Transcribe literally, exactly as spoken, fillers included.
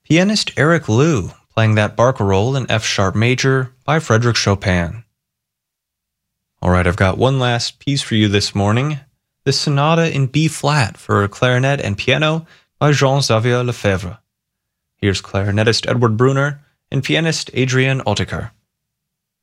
Pianist Eric Liu playing that barcarolle in F sharp major by Frédéric Chopin. Alright, I've got one last piece for you this morning. The Sonata in B flat for clarinet and piano by Jean-Xavier Lefebvre. Here's clarinetist Edward Brunner and pianist Adrian Oettiker.